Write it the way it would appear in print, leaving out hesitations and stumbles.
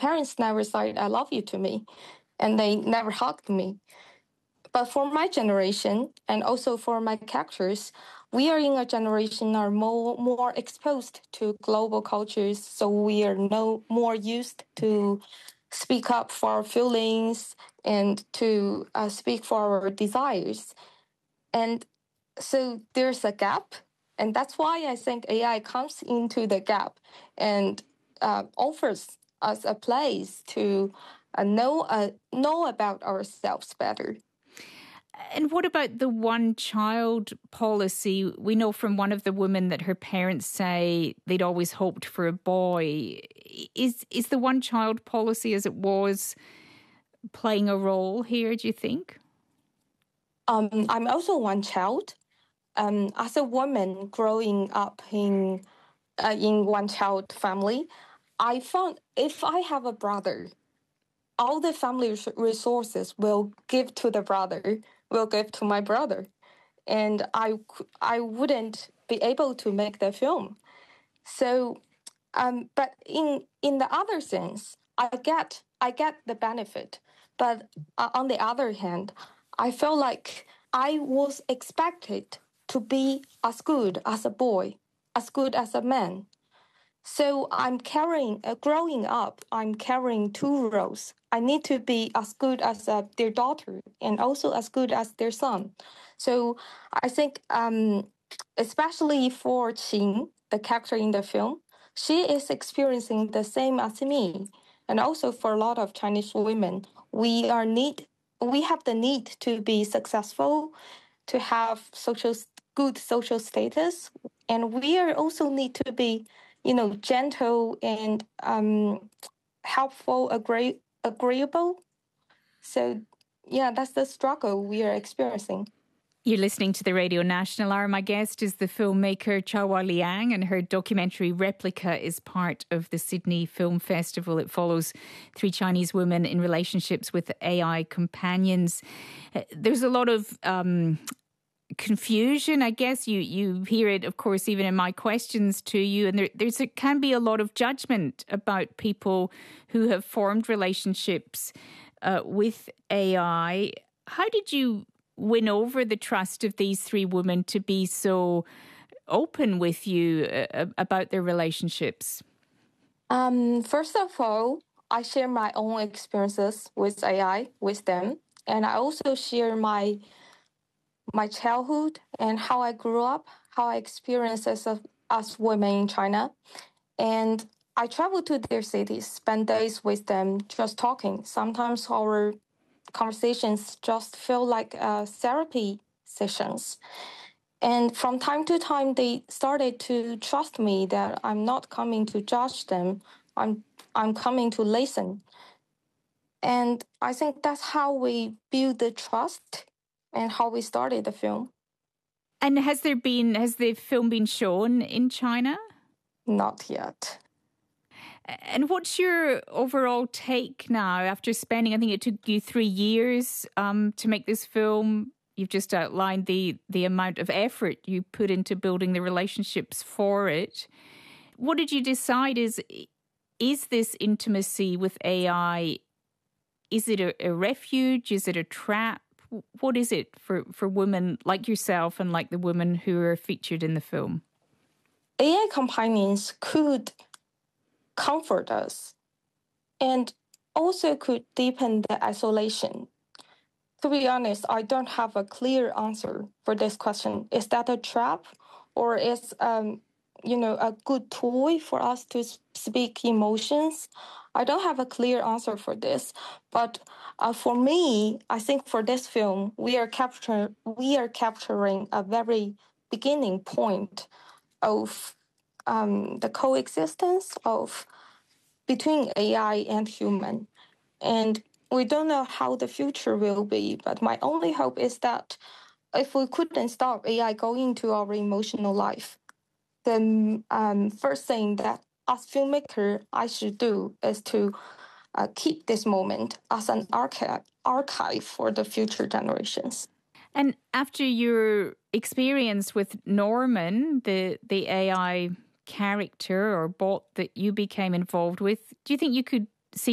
parents never said "I love you" to me, and they never hugged me. But for my generation, and also for my characters, we are in a generation are more exposed to global cultures, so we are no more used to speak up for our feelings and to speak for our desires. And so there's a gap, and that's why I think AI comes into the gap and offers us a place to know about ourselves better. And what about the one-child policy? We know from one of the women that her parents say they'd always hoped for a boy. Is the one-child policy as it was playing a role here, do you think? I'm also one child. As a woman growing up in one-child family, I found if I have a brother, all the family resources will give to the brother, will give to my brother, and I wouldn't be able to make the film. So, but in the other sense, I get the benefit, but on the other hand, I feel like I was expected to be as good as a boy, as good as a man. So growing up, I'm carrying two roles. I need to be as good as their daughter and also as good as their son. So I think, especially for Qin, the character in the film, she is experiencing the same as me. And also for a lot of Chinese women, we have the need to be successful, to have good social status, and we are also need to be, gentle and helpful, agreeable. So, yeah, that's the struggle we are experiencing. You're listening to the Radio National Hour. My guest is the filmmaker Chaohua Liang, and her documentary Replica is part of the Sydney Film Festival. It follows 3 Chinese women in relationships with AI companions. There's a lot of confusion, I guess. You hear it, of course, even in my questions to you, and there can be a lot of judgment about people who have formed relationships with AI. How did you win over the trust of these 3 women to be so open with you about their relationships? First of all, I share my own experiences with AI with them, and I also share my childhood and how I grew up, how I experienced as women in China. And I travel to their cities, spend days with them just talking. Sometimes our conversations just feel like therapy sessions. And from time to time, they started to trust me that I'm not coming to judge them. I'm coming to listen. And I think that's how we build the trust and how we started the film. And has the film been shown in China? Not yet. And what's your overall take now after spending, I think it took you 3 years to make this film? You've just outlined the amount of effort you put into building the relationships for it. What did you decide is this intimacy with AI, is it a refuge? Is it a trap? What is it for women like yourself and like the women who are featured in the film? AI companions could comfort us and also could deepen the isolation. To be honest, I don't have a clear answer for this question. Is that a trap, or is a good toy for us to speak emotions? I don't have a clear answer for this, but for me, I think for this film, we are capturing a very beginning point of the coexistence of between AI and human. And we don't know how the future will be, but my only hope is that if we couldn't stop AI going into our emotional life, then first thing that as filmmaker I should do is to keep this moment as an archive for the future generations. And after your experience with Norman, the AI character or bot that you became involved with, do you think you could